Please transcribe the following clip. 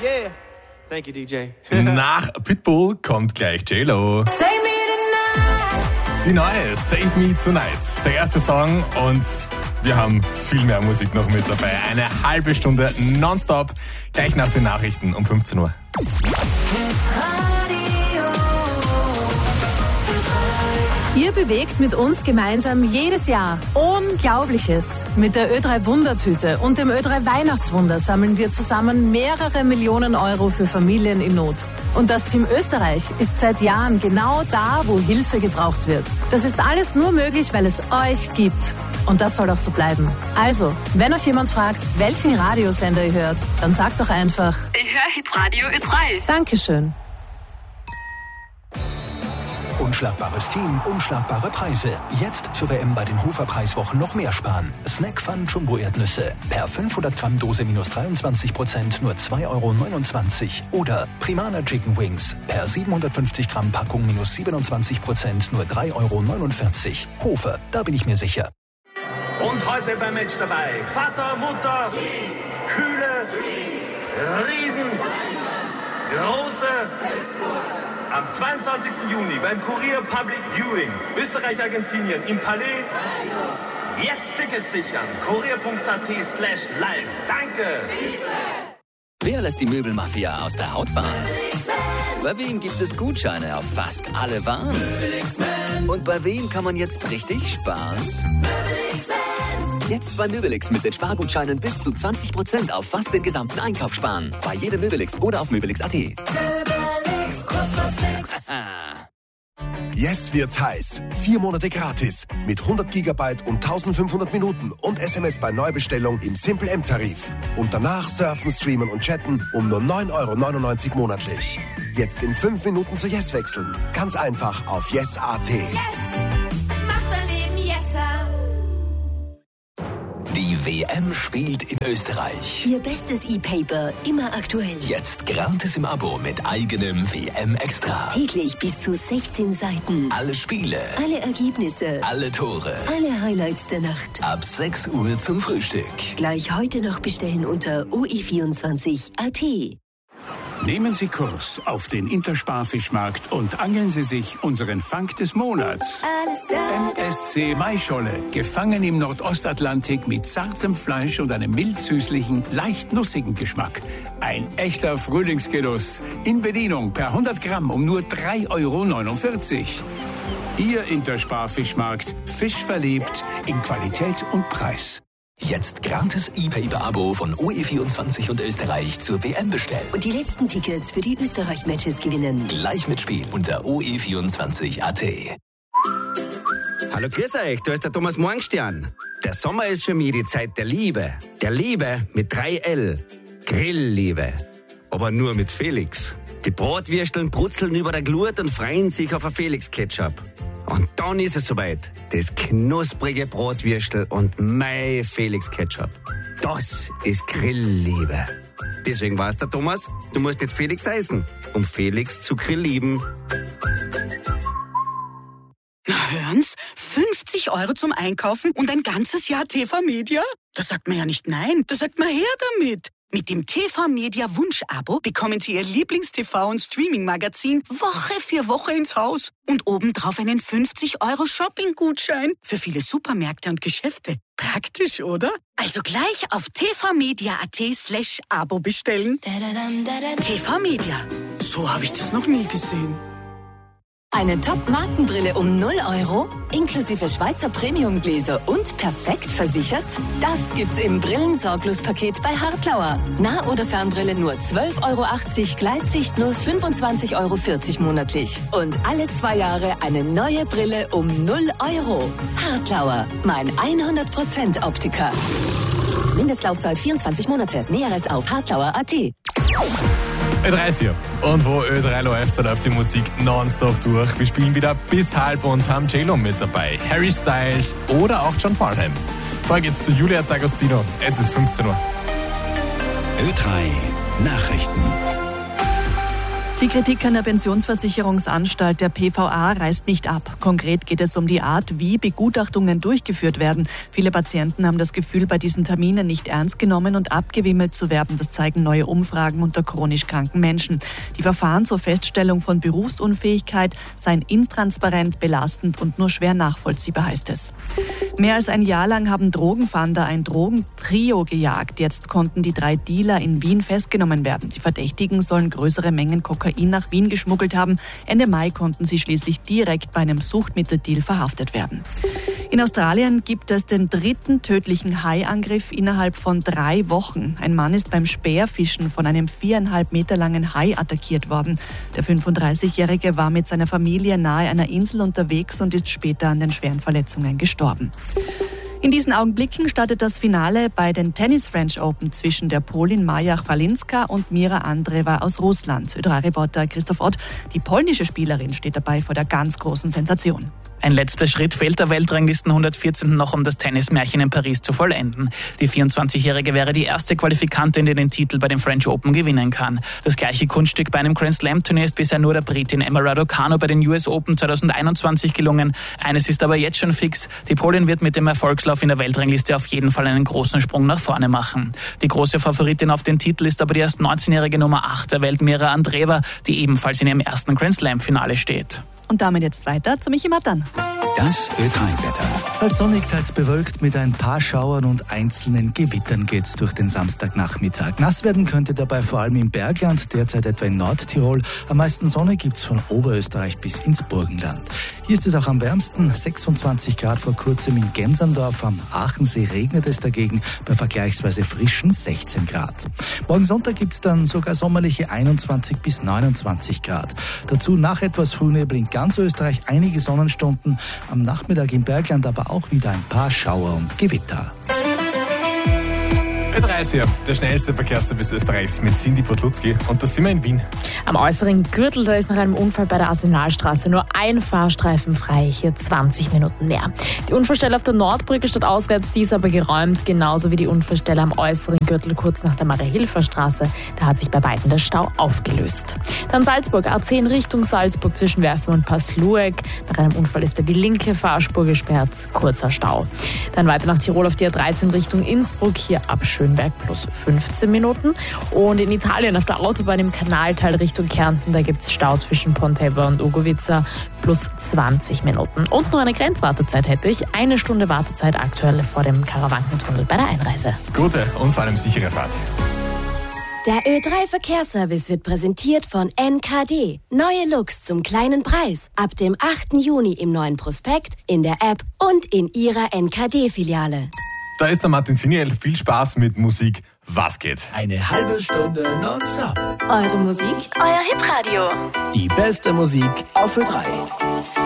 Yeah. Thank you, DJ. Nach Pitbull kommt gleich J-Lo. Save me tonight. Die neue Save Me Tonight. Der erste Song und wir haben viel mehr Musik noch mit dabei. Eine halbe Stunde nonstop. Gleich nach den Nachrichten um 15 Uhr. Ihr bewegt mit uns gemeinsam jedes Jahr Unglaubliches. Mit der Ö3 Wundertüte und dem Ö3 Weihnachtswunder sammeln wir zusammen mehrere Millionen Euro für Familien in Not. Und das Team Österreich ist seit Jahren genau da, wo Hilfe gebraucht wird. Das ist alles nur möglich, weil es euch gibt. Und das soll auch so bleiben. Also, wenn euch jemand fragt, welchen Radiosender ihr hört, dann sagt doch einfach: Ich höre Hitradio Ö3. Dankeschön. Unschlagbares Team, unschlagbare Preise. Jetzt zur WM bei den Hofer-Preiswochen noch mehr sparen. Snack Fun Jumbo Erdnüsse. Per 500 Gramm Dose minus 23%, nur 2,29 Euro. Oder Primana Chicken Wings. Per 750 Gramm Packung minus 27%, nur 3,49 Euro. Hofer, da bin ich mir sicher. Und heute beim Match dabei Vater, Mutter, Kühle, Riesen, große. Am 22. Juni beim Kurier Public Viewing Österreich-Argentinien im Palais. Jetzt Tickets sichern. kurier.at/live. Danke. Wer lässt die Möbelmafia aus der Haut fahren? Bei wem gibt es Gutscheine auf fast alle Waren? Und bei wem kann man jetzt richtig sparen? Jetzt bei Möbelix mit den Spargutscheinen bis zu 20% auf fast den gesamten Einkauf sparen. Bei jedem Möbelix oder auf Möbelix.at. Yes wird's heiß. 4 Monate gratis. Mit 100 Gigabyte und 1500 Minuten und SMS bei Neubestellung im Simple M-Tarif. Und danach surfen, streamen und chatten um nur 9,99 Euro monatlich. Jetzt in 5 Minuten zu Yes wechseln. Ganz einfach auf Yes.at. Yes! Macht mein Leben yesser! Die WM spielt in Österreich. Ihr bestes E-Paper, immer aktuell. Jetzt gratis im Abo mit eigenem WM-Extra. Täglich bis zu 16 Seiten. Alle Spiele. Alle Ergebnisse. Alle Tore. Alle Highlights der Nacht. Ab 6 Uhr zum Frühstück. Gleich heute noch bestellen unter OE24.at. Nehmen Sie Kurs auf den Intersparfischmarkt und angeln Sie sich unseren Fang des Monats. MSC Maischolle, gefangen im Nordostatlantik mit zartem Fleisch und einem mild-süßlichen, leicht nussigen Geschmack. Ein echter Frühlingsgenuss. In Bedienung per 100 Gramm um nur 3,49 Euro. Ihr Intersparfischmarkt, Fisch verliebt in Qualität und Preis. Jetzt gratis E-Paper-Abo von OE24 und Österreich zur WM bestellen. Und die letzten Tickets für die Österreich-Matches gewinnen. Gleich mitspielen unter OE24.at. Hallo, grüß euch, da ist der Thomas Morgenstern. Der Sommer ist für mich die Zeit der Liebe. Der Liebe mit 3L. Grillliebe. Aber nur mit Felix. Die Bratwürsteln brutzeln über der Glut und freuen sich auf ein Felix-Ketchup. Und dann ist es soweit. Das knusprige Bratwürstel und mein Felix-Ketchup. Das ist Grillliebe. Deswegen weiß der Thomas, du musst nicht Felix heißen, um Felix zu grillieben. Na hören's, 50 Euro zum Einkaufen und ein ganzes Jahr TV-Media? Da sagt man ja nicht nein, da sagt man her damit. Mit dem TV-Media Wunsch-Abo bekommen Sie Ihr Lieblings-TV- und Streaming-Magazin Woche für Woche ins Haus und obendrauf einen 50 Euro Shopping-Gutschein für viele Supermärkte und Geschäfte. Praktisch, oder? Also gleich auf tvmedia.at/Abo bestellen. TV-Media, so habe ich das noch nie gesehen. Eine Top-Markenbrille um 0 Euro, inklusive Schweizer Premium-Gläser und perfekt versichert? Das gibt's im Brillensorglos-Paket bei Hartlauer. Nah- oder Fernbrille nur 12,80 Euro, Gleitsicht nur 25,40 Euro monatlich. Und alle 2 Jahre eine neue Brille um 0 Euro. Hartlauer, mein 100% Optiker. Mindestlaufzeit 24 Monate. Näheres auf hartlauer.at. Ö3 ist hier. Und wo Ö3 läuft, da läuft die Musik nonstop durch. Wir spielen wieder bis halb und haben J-Lo mit dabei, Harry Styles oder auch John Farnham. Vorher geht's zu Julia D'Agostino. Es ist 15 Uhr. Ö3 Nachrichten. Die Kritik an der Pensionsversicherungsanstalt der PVA reißt nicht ab. Konkret geht es um die Art, wie Begutachtungen durchgeführt werden. Viele Patienten haben das Gefühl, bei diesen Terminen nicht ernst genommen und abgewimmelt zu werden. Das zeigen neue Umfragen unter chronisch kranken Menschen. Die Verfahren zur Feststellung von Berufsunfähigkeit seien intransparent, belastend und nur schwer nachvollziehbar, heißt es. Mehr als ein Jahr lang haben Drogenfahnder ein Drogentrio gejagt. Jetzt konnten die 3 Dealer in Wien festgenommen werden. Die Verdächtigen sollen größere Mengen Kokain nach Wien geschmuggelt haben. Ende Mai konnten sie schließlich direkt bei einem Suchtmitteldeal verhaftet werden. In Australien gibt es den 3. tödlichen Haiangriff innerhalb von 3 Wochen. Ein Mann ist beim Speerfischen von einem 4,5 Meter langen Hai attackiert worden. Der 35-Jährige war mit seiner Familie nahe einer Insel unterwegs und ist später an den schweren Verletzungen gestorben. In diesen Augenblicken startet das Finale bei den Tennis French Open zwischen der Polin Maja Chwalinska und Mira Andreeva aus Russland. Ö3-Reporter Christoph Ott, die polnische Spielerin, steht dabei vor der ganz großen Sensation. Ein letzter Schritt fehlt der Weltranglisten 114. noch, um das Tennismärchen in Paris zu vollenden. Die 24-Jährige wäre die erste Qualifikantin, die den Titel bei den French Open gewinnen kann. Das gleiche Kunststück bei einem Grand Slam-Turnier ist bisher nur der Britin Emma Raducanu bei den US Open 2021 gelungen. Eines ist aber jetzt schon fix: Die Polin wird mit dem Erfolgslauf in der Weltrangliste auf jeden Fall einen großen Sprung nach vorne machen. Die große Favoritin auf den Titel ist aber die erst 19-jährige Nummer 8 der Welt, Mira Andreeva, die ebenfalls in ihrem ersten Grand Slam-Finale steht. Und damit jetzt weiter zu Michi Mattan. Das Ö3-Wetter. Teils sonnig, teils bewölkt mit ein paar Schauern und einzelnen Gewittern geht's durch den Samstagnachmittag. Nass werden könnte dabei vor allem im Bergland, derzeit etwa in Nordtirol. Am meisten Sonne gibt's von Oberösterreich bis ins Burgenland. Hier ist es auch am wärmsten, 26 Grad vor kurzem in Gensandorf. Am Aachensee regnet es dagegen bei vergleichsweise frischen 16 Grad. Morgen Sonntag gibt's dann sogar sommerliche 21 bis 29 Grad. Dazu nach etwas Frühnebel in ganz Österreich einige Sonnenstunden. Am Nachmittag im Bergland aber auch wieder ein paar Schauer und Gewitter. Ö3, der schnellste Verkehrsservice Österreichs mit Cindy Podlutzki. Und da sind wir in Wien. Am äußeren Gürtel, da ist nach einem Unfall bei der Arsenalstraße nur ein Fahrstreifen frei, hier 20 Minuten mehr. Die Unfallstelle auf der Nordbrücke statt auswärts, die ist aber geräumt, genauso wie die Unfallstelle am äußeren Gürtel kurz nach der Maria-Hilfer Straße. Da hat sich bei beiden der Stau aufgelöst. Dann Salzburg, A10 Richtung Salzburg zwischen Werfen und Passlueck. Nach einem Unfall ist da die linke Fahrspur gesperrt, kurzer Stau. Dann weiter nach Tirol auf die A13 Richtung Innsbruck, hier ab Schönberg plus 15 Minuten. Und in Italien auf der Autobahn im Kanaltal Richtung Kärnten, da gibt es Stau zwischen Pontebba und Ugovica plus 20 Minuten. Und nur eine Grenzwartezeit hätte ich. 1 Stunde Wartezeit aktuell vor dem Karawankentunnel bei der Einreise. Gute und vor allem sichere Fahrt. Der Ö3-Verkehrsservice wird präsentiert von NKD. Neue Looks zum kleinen Preis. Ab dem 8. Juni im neuen Prospekt, in der App und in Ihrer NKD-Filiale. Da ist der Martin Siniel. Viel Spaß mit Musik. Was geht? Eine halbe Stunde nonstop. Eure Musik, euer Hitradio. Die beste Musik auf Ö3.